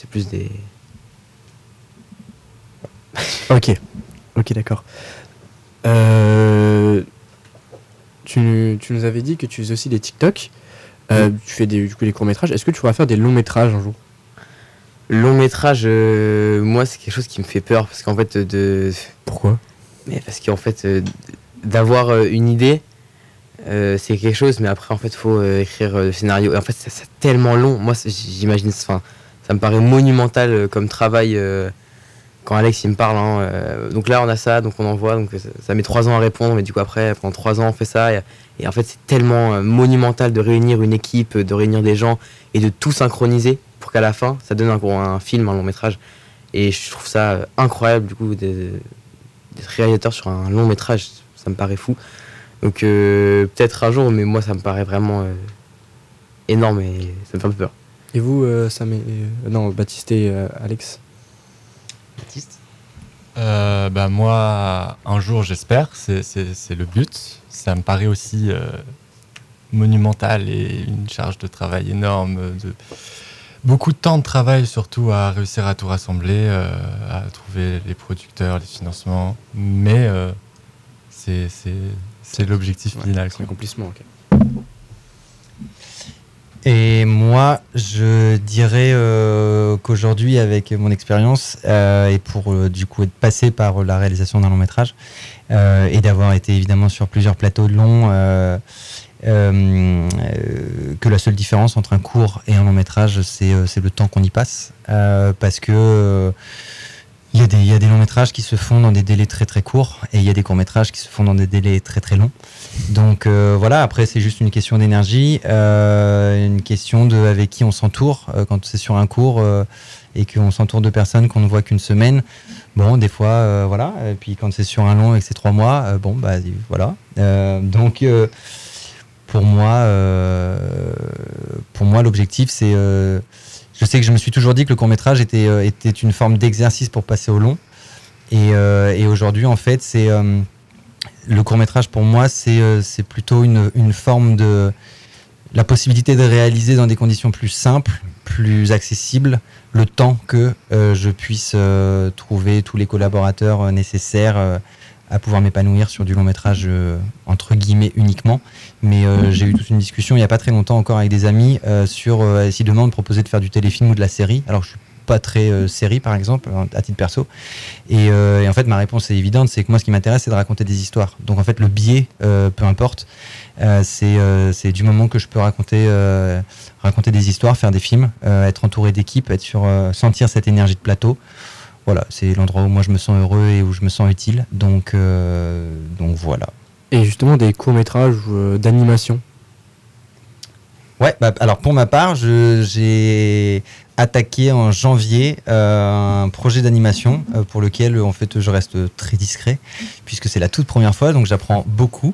plus des... Ok, d'accord. Tu nous avais dit que tu faisais aussi des TikTok. Tu fais du coup des courts-métrages. Est-ce que tu pourras faire des longs-métrages un jour? Long métrage, moi c'est quelque chose qui me fait peur parce qu'en fait Pourquoi? mais parce qu'en fait d'avoir une idée c'est quelque chose, mais après en fait faut écrire le scénario et en fait c'est tellement long. Moi j'imagine, enfin ça me paraît monumental comme travail quand Alex il me parle donc là on a ça, donc on envoie, donc ça met 3 ans à répondre, mais du coup après pendant 3 ans on fait ça et en fait c'est tellement monumental de réunir une équipe, de réunir des gens et de tout synchroniser pour qu'à la fin ça donne un film, un long métrage. Et je trouve ça incroyable du coup d'être réalisateur sur un long métrage, ça me paraît fou. Donc peut-être un jour, mais moi ça me paraît vraiment énorme et ça me fait un peu peur. Et vous, Baptiste et Alex? Baptiste? Moi, un jour, j'espère, c'est le but. Ça me paraît aussi monumental et une charge de travail énorme, beaucoup de temps de travail surtout à réussir à tout rassembler, à trouver les producteurs, les financements. Mais c'est l'objectif final. C'est l'accomplissement, ok. Et moi, je dirais qu'aujourd'hui, avec mon expérience, et pour du coup être passé par la réalisation d'un long métrage, et d'avoir été évidemment sur plusieurs plateaux de long, que la seule différence entre un court et un long métrage, c'est le temps qu'on y passe. Parce que il y a des longs métrages qui se font dans des délais très très courts et il y a des courts métrages qui se font dans des délais très très longs. Donc voilà, après c'est juste une question d'énergie, une question de avec qui on s'entoure. Quand c'est sur un court et qu'on s'entoure de personnes qu'on ne voit qu'une semaine, bon des fois voilà. Et puis quand c'est sur un long et que c'est 3 mois, voilà. Donc pour moi l'objectif c'est je sais que je me suis toujours dit que le court-métrage était une forme d'exercice pour passer au long. Et aujourd'hui, en fait, le court-métrage, pour moi, c'est plutôt une forme de... la possibilité de réaliser dans des conditions plus simples, plus accessibles, le temps que je puisse trouver tous les collaborateurs nécessaires à pouvoir m'épanouir sur du long-métrage, entre guillemets, uniquement. Mais j'ai eu toute une discussion il n'y a pas très longtemps encore avec des amis sur si demain on me proposait de faire du téléfilm ou de la série. Alors je suis pas très série par exemple à titre perso et en fait ma réponse est évidente, c'est que moi ce qui m'intéresse c'est de raconter des histoires. Donc en fait le biais peu importe, c'est du moment que je peux raconter des histoires, faire des films, être entouré d'équipes, sentir cette énergie de plateau. Voilà, c'est l'endroit où moi je me sens heureux et où je me sens utile. Donc voilà. Et justement des courts-métrages d'animation? Ouais, alors pour ma part, j'ai attaqué en janvier un projet d'animation pour lequel en fait je reste très discret puisque c'est la toute première fois, donc j'apprends beaucoup.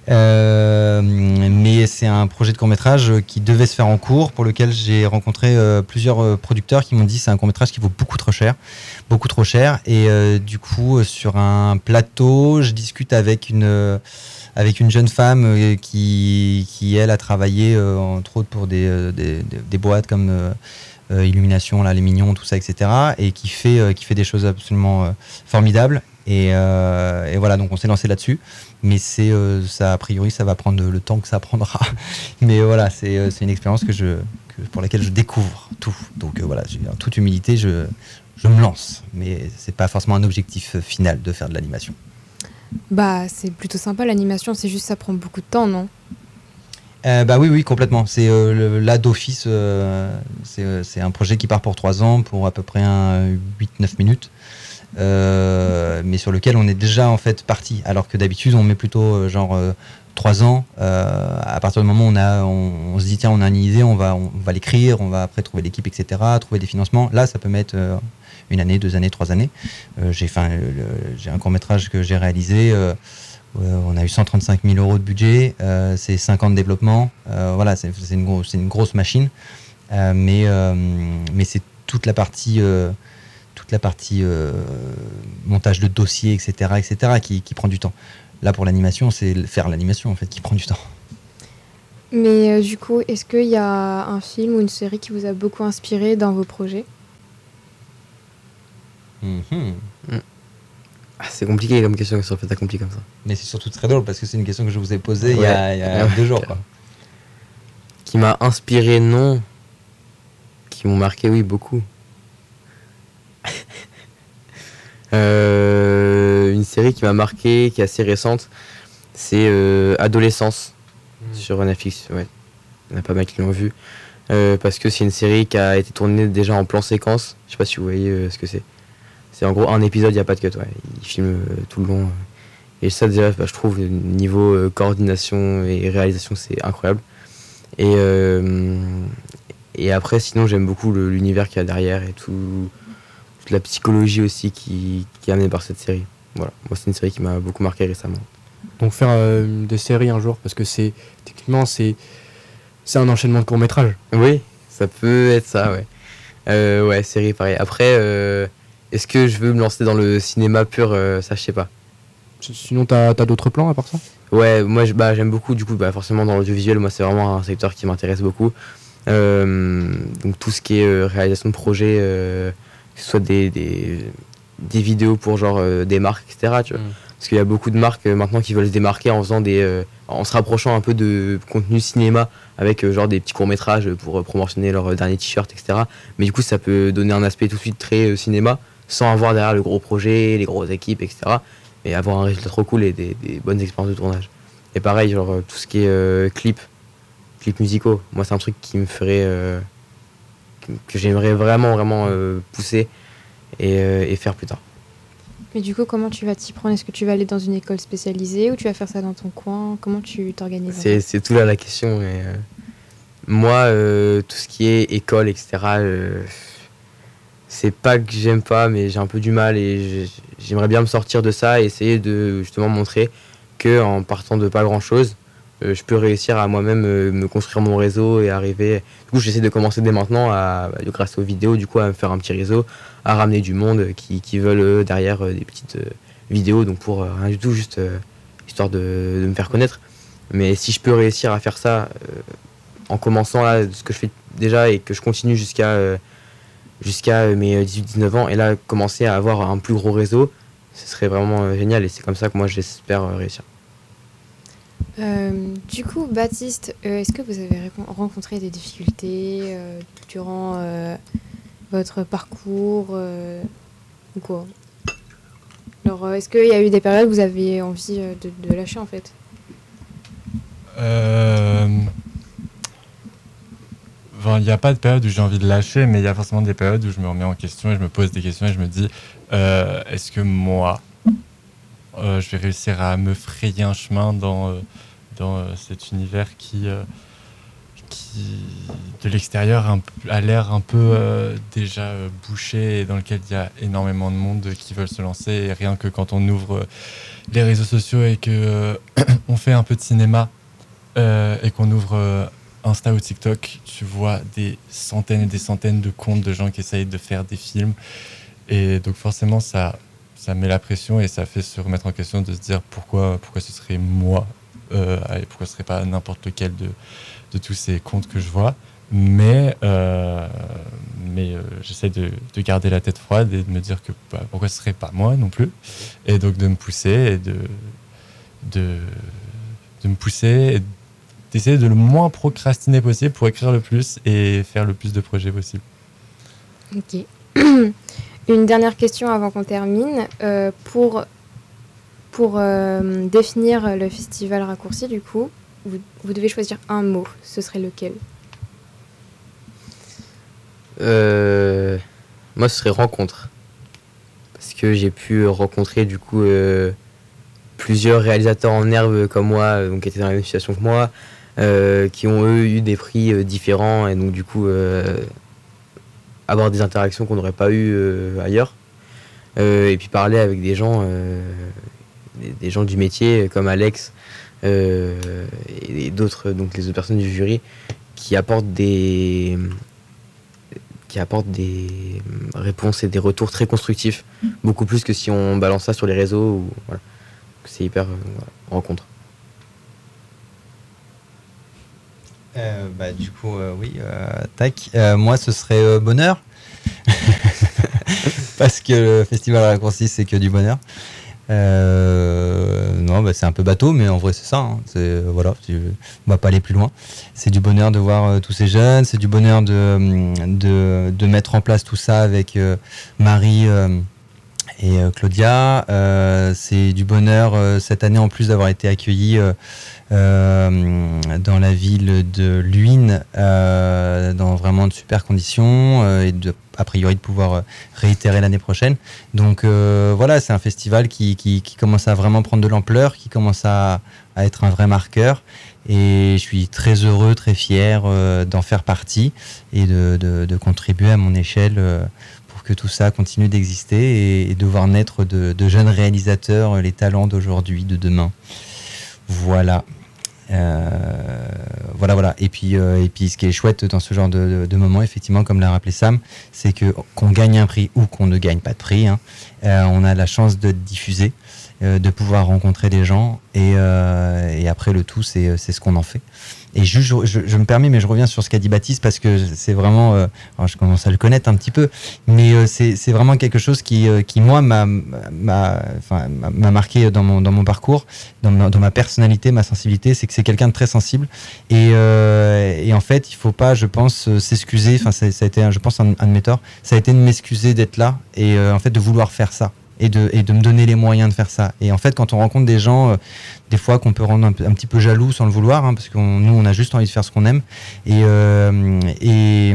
Mais c'est un projet de court-métrage qui devait se faire en cours, pour lequel j'ai rencontré plusieurs producteurs qui m'ont dit c'est un court-métrage qui vaut beaucoup trop cher. Et du coup, sur un plateau, je discute avec une jeune femme qui elle, a travaillé entre autres pour des boîtes comme Illumination, là, Les Mignons, tout ça, etc. Et qui fait des choses absolument formidables. Et voilà, donc on s'est lancé là-dessus. Mais ça, a priori, ça va prendre le temps que ça prendra. Mais voilà, c'est une expérience pour laquelle je découvre tout. Donc voilà, en toute humilité, je me lance. Mais c'est pas forcément un objectif final de faire de l'animation. Bah, c'est plutôt sympa l'animation, c'est juste ça prend beaucoup de temps, non? Oui, complètement. C'est là d'office, c'est un projet qui part pour 3 ans, pour à peu près 8-9 minutes. Mais sur lequel on est déjà en fait parti, alors que d'habitude on met plutôt 3 ans. À partir du moment où on se dit tiens, on a une idée, on va l'écrire, on va après trouver l'équipe, etc., trouver des financements. Là ça peut mettre 1 année, 2 années, 3 années. J'ai un court-métrage que j'ai réalisé, on a eu 135 000 € de budget, c'est 5 ans de développement, voilà, c'est une grosse machine, mais c'est toute la partie montage de dossier, etc., qui prend du temps. Là, pour l'animation, c'est faire l'animation en fait qui prend du temps. Mais du coup, est-ce qu'il y a un film ou une série qui vous a beaucoup inspiré dans vos projets? Mhm. Ah, c'est compliqué comme question, ça fait ta compliqué comme ça. Mais c'est surtout très drôle parce que c'est une question que je vous ai posée il y Ouais. a 2 jours. Quoi. Qui m'a inspiré, non. Qui m'ont marqué, oui, beaucoup. Une série qui m'a marqué, qui est assez récente, c'est Adolescence sur Netflix. Ouais. Il y en a pas mal qui l'ont vu. Parce que c'est une série qui a été tournée déjà en plan séquence. Je sais pas si vous voyez ce que c'est. C'est en gros un épisode, il n'y a pas de cut. Ouais. Ils filment tout le long. Et ça, déjà, je trouve, niveau coordination et réalisation, c'est incroyable. Et après, sinon, j'aime beaucoup l'univers qu'il y a derrière et toute la psychologie aussi qui est amenée par cette série. Voilà, moi, c'est une série qui m'a beaucoup marqué récemment. Donc faire des séries un jour, parce que techniquement, c'est un enchaînement de courts-métrages. Oui, ça peut être ça, ouais. Ouais, série pareil. Après, est-ce que je veux me lancer dans le cinéma pur, ça, je sais pas. Sinon, t'as d'autres plans à part ça? Ouais, moi j'aime beaucoup, du coup, forcément dans l'audiovisuel, moi c'est vraiment un secteur qui m'intéresse beaucoup. Donc tout ce qui est réalisation de projets, que ce soit des vidéos pour genre des marques, etc. Tu vois. Parce qu'il y a beaucoup de marques maintenant qui veulent se démarquer en faisant en se rapprochant un peu de contenu cinéma avec genre des petits courts-métrages pour promotionner leurs derniers t-shirts, etc. Mais du coup, ça peut donner un aspect tout de suite très cinéma sans avoir derrière le gros projet, les grosses équipes, etc. Et avoir un résultat trop cool et des bonnes expériences de tournage. Et pareil, genre tout ce qui est clips musicaux, moi c'est un truc qui me ferait que j'aimerais vraiment pousser et faire plus tard. Mais du coup, comment tu vas t'y prendre? Est-ce que tu vas aller dans une école spécialisée ou tu vas faire ça dans ton coin? Comment tu t'organises? C'est tout là la question. Et, moi, tout ce qui est école, etc., c'est pas que j'aime pas, mais j'ai un peu du mal et j'aimerais bien me sortir de ça et essayer de justement montrer que en partant de pas grand chose, je peux réussir à moi-même me construire mon réseau et arriver. Du coup, j'essaie de commencer dès maintenant grâce aux vidéos, du coup, à me faire un petit réseau, à ramener du monde qui veulent derrière des petites vidéos, donc pour rien du tout, juste histoire de me faire connaître. Mais si je peux réussir à faire ça en commençant là, ce que je fais déjà et que je continue jusqu'à mes 18-19 ans, et là commencer à avoir un plus gros réseau, ce serait vraiment génial et c'est comme ça que moi j'espère réussir. Du coup, Baptiste, est-ce que vous avez rencontré des difficultés durant votre parcours ou quoi? Alors, est-ce qu'il y a eu des périodes où vous avez envie de lâcher en fait? Il n'y a pas de période où j'ai envie de lâcher, mais il y a forcément des périodes où je me remets en question et je me pose des questions et je me dis est-ce que moi, je vais réussir à me frayer un chemin dans cet univers qui de l'extérieur a l'air un peu déjà bouché et dans lequel il y a énormément de monde qui veulent se lancer. Et rien que quand on ouvre les réseaux sociaux et que on fait un peu de cinéma et qu'on ouvre Insta ou TikTok, tu vois des centaines et des centaines de comptes de gens qui essayent de faire des films. Et donc forcément, ça met la pression et ça fait se remettre en question de se dire pourquoi ce serait moi et pourquoi ce serait pas n'importe lequel de tous ces comptes que je vois. Mais j'essaie de garder la tête froide et de me dire que pourquoi ce serait pas moi non plus. Et donc de me pousser et de me pousser et d'essayer de le moins procrastiner possible pour écrire le plus et faire le plus de projets possible. Ok. Une dernière question avant qu'on termine. Pour définir le festival Raccourci, du coup, vous devez choisir un mot. Ce serait lequel? Moi, ce serait rencontre. Parce que j'ai pu rencontrer du coup plusieurs réalisateurs en herbe comme moi, donc qui étaient dans la même situation que moi, qui ont eux eu des prix différents et donc du coup avoir des interactions qu'on n'aurait pas eues ailleurs. Et puis parler avec des gens du métier comme Alex et d'autres, donc les autres personnes du jury qui apportent des réponses et des retours très constructifs, beaucoup plus que si on balance ça sur les réseaux. Voilà. C'est hyper rencontre. Du coup, oui, tac. Moi, ce serait bonheur. parce que le festival raccourci, c'est que du bonheur. Non, c'est un peu bateau, mais en vrai, c'est ça. Hein. Voilà, on va pas aller plus loin. C'est du bonheur de voir tous ces jeunes, c'est du bonheur de mettre en place tout ça avec Marie et Claudia. C'est du bonheur cette année en plus d'avoir été accueillis dans la ville de Luynes dans vraiment de super conditions et a priori de pouvoir réitérer l'année prochaine. Donc voilà, c'est un festival qui commence à vraiment prendre de l'ampleur, qui commence à être un vrai marqueur. Et je suis très heureux, très fier d'en faire partie et de contribuer à mon échelle pour que tout ça continue d'exister et de voir naître de jeunes réalisateurs, les talents d'aujourd'hui, de demain. Voilà. Voilà. Et puis, ce qui est chouette dans ce genre de moment, effectivement, comme l'a rappelé Sam, c'est qu'on gagne un prix ou qu'on ne gagne pas de prix, hein, on a la chance de diffuser, de pouvoir rencontrer des gens et après le tout, c'est ce qu'on en fait. Et je me permets, mais je reviens sur ce qu'a dit Baptiste parce que c'est vraiment, alors je commence à le connaître un petit peu, mais c'est vraiment quelque chose qui moi m'a marqué dans mon parcours, dans ma personnalité, ma sensibilité, c'est que c'est quelqu'un de très sensible et en fait il faut pas, je pense, s'excuser. Enfin ça a été, je pense, un de mes torts, ça a été de m'excuser d'être là et en fait de vouloir faire ça. Et de me donner les moyens de faire ça. Et en fait, quand on rencontre des gens, des fois qu'on peut rendre un petit peu jaloux sans le vouloir, hein, parce que nous, on a juste envie de faire ce qu'on aime. Et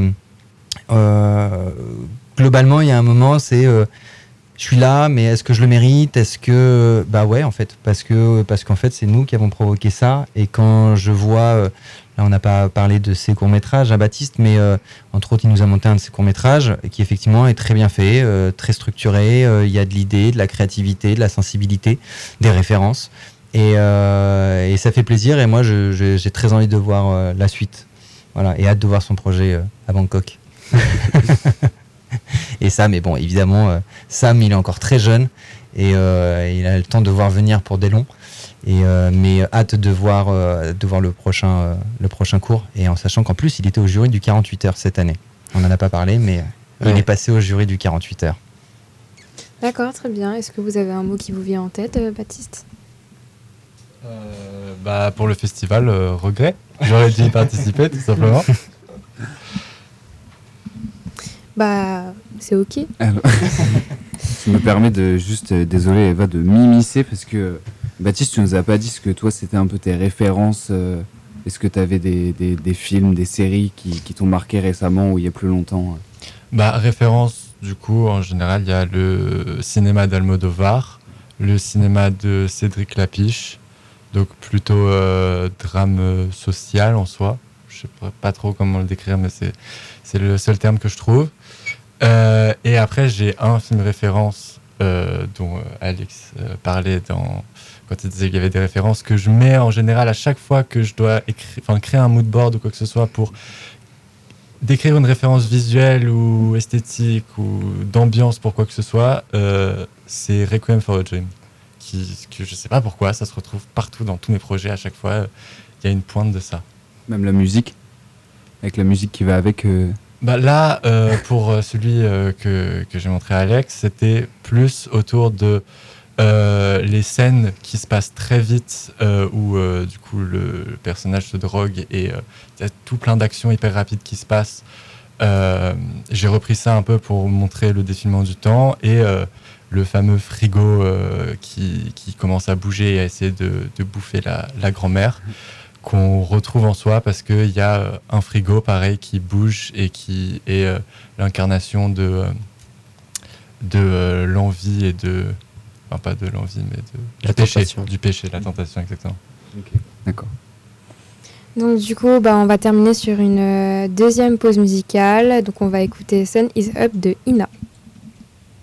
globalement, il y a un moment, c'est je suis là, mais est-ce que je le mérite ? Est-ce que bah ouais, en fait, parce qu'en fait, c'est nous qui avons provoqué ça. Et quand je vois là, on n'a pas parlé de ses courts-métrages à Baptiste, mais entre autres, il nous a monté un de ses courts-métrages qui, effectivement, est très bien fait, très structuré. Il y a de l'idée, de la créativité, de la sensibilité, des références. Et ça fait plaisir. Et moi, j'ai très envie de voir la suite. Voilà, et hâte de voir son projet à Bangkok. Et Sam, mais bon, évidemment, Sam, il est encore très jeune et il a le temps de voir venir pour des longs. Mais hâte de voir le prochain cours, et en sachant qu'en plus il était au jury du 48 heures cette année. On n'en a pas parlé, mais il est passé au jury du 48 heures. D'accord, très bien. Est-ce que vous avez un mot qui vous vient en tête, Baptiste ? Pour le festival, regret. J'aurais dû y participer, tout simplement. C'est ok. Alors, je me permets de juste, désolé Eva, de m'immiscer parce que Baptiste, tu nous as pas dit ce que toi c'était un peu tes références. Est-ce que tu avais des films, des séries qui t'ont marqué récemment ou il y a plus longtemps ? Référence, du coup, en général, il y a le cinéma d'Almodovar, le cinéma de Cédric Lapiche, donc plutôt drame social en soi. Je sais pas trop comment le décrire, mais c'est le seul terme que je trouve. Et après, j'ai un film référence dont Alex parlait quand il disait qu'il y avait des références que je mets en général à chaque fois que je dois créer un mood board ou quoi que ce soit pour décrire une référence visuelle ou esthétique ou d'ambiance pour quoi que ce soit. C'est Requiem for a Dream, que je sais pas pourquoi, ça se retrouve partout dans tous mes projets. À chaque fois, il y a une pointe de ça. Même la musique, avec la musique qui va avec. Là, pour celui que j'ai montré à Alex, c'était plus autour de les scènes qui se passent très vite, où du coup le personnage se drogue et il y a tout plein d'actions hyper rapides qui se passent. J'ai repris ça un peu pour montrer le défilement du temps et le fameux frigo qui commence à bouger et à essayer de bouffer la grand-mère, qu'on retrouve en soi parce qu'il y a un frigo pareil qui bouge et qui est l'incarnation de l'envie et de... Enfin, pas de l'envie, mais du péché, la tentation, exactement. Ok, d'accord. Donc du coup, on va terminer sur une deuxième pause musicale. Donc on va écouter Sun Is Up de Ina.